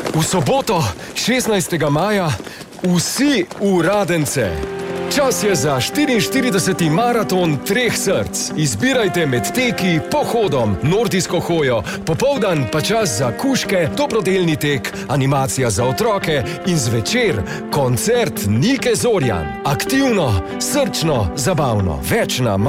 V soboto, 16. maja, vsi v Radence. Čas je za 44. maraton treh src. Izbirajte med teki, pohodom, nordijsko hojo, popoldan pa čas za kuške, dobrodelni tek, animacija za otroke in zvečer koncert Nike Zorjan. Aktivno, srčno, zabavno. Več na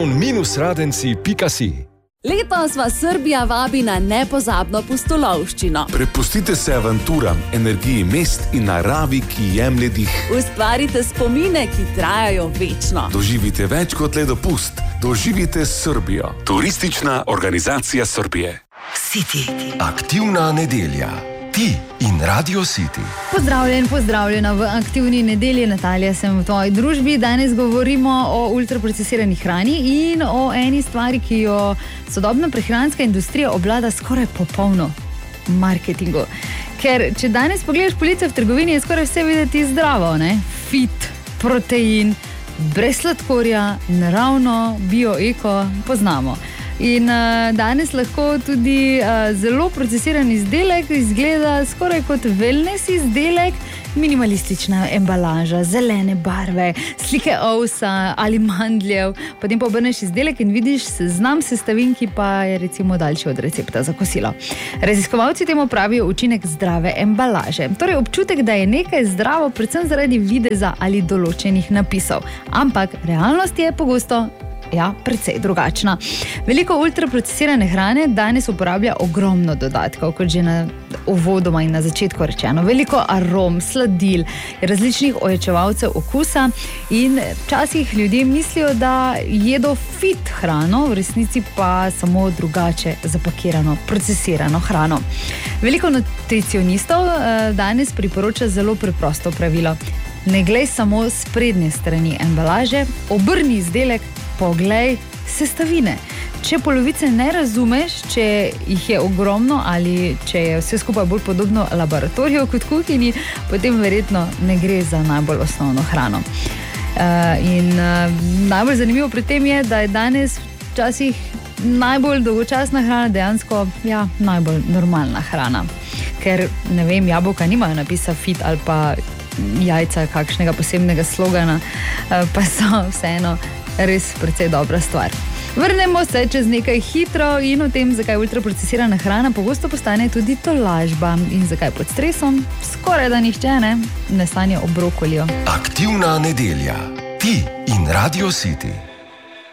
maraton-radenci.si. Letos vas Srbija vabi na nepozabno pustolovščino. Prepustite se avanturam, energiji mest in naravi, ki jemlje dih. Ustvarite spomine, ki trajajo večno. Doživite več kot le dopust. Doživite Srbijo. Turistična organizacija Srbije. City. Aktivna nedelja. Ti in Radio City. Pozdravljena v Aktivni nedelji. Natalija, sem v tvoji družbi. Danes govorimo o ultraprocesirani hrani in o eni stvari, ki jo sodobna prehranska industrija obvlada skoraj popolno: marketingu. Ker če danes pogledaš police v trgovini, je skoraj vse videti zdravo, ne? Fit, protein, brez sladkorja, naravno, bio, eko, poznamo. In danes lahko tudi zelo procesiran izdelek izgleda skoraj kot wellness izdelek, minimalistična embalaža, zelene barve, slike ovsa ali mandljev. Potem pa obrneš izdelek in vidiš seznam sestavin, ki pa je recimo daljši od recepta za kosilo. Raziskovalci temu pravijo učinek zdrave embalaže. Torej občutek, da je nekaj zdravo predvsem zaradi videza ali določenih napisov. Ampak realnost je pogosto precej drugačna. Veliko ultraprocesirane hrane danes uporablja ogromno dodatkov, kot že na uvodoma in na začetku rečeno. Veliko arom, sladil, različnih ojačevalcev okusa in včasih ljudje mislijo, da jedo fit hrano, v resnici pa samo drugače zapakirano, procesirano hrano. Veliko nutricionistov danes priporoča zelo preprosto pravilo: ne glej samo s prednje strani embalaže, obrni izdelek, poglej sestavine. Če polovice ne razumeš, če jih je ogromno ali če je vse skupaj bolj podobno laboratoriju kot kuhinji, potem verjetno ne gre za najbolj osnovno hrano. Najbolj zanimivo pri tem je, da je danes včasih najbolj dolgočasna hrana dejansko najbolj normalna hrana. Ker, ne vem, jabolka nimajo napisa fit ali pa jajca kakšnega posebnega slogana, pa so vseeno res precej dobra stvar. Vrnemo se čez nekaj hitro in o tem, zakaj ultraprocesirana hrana pogosto postane tudi tolažba in zakaj pod stresom skoraj da nihče ne sanja o brokoliju. Aktivna nedelja. Ti in Radio City.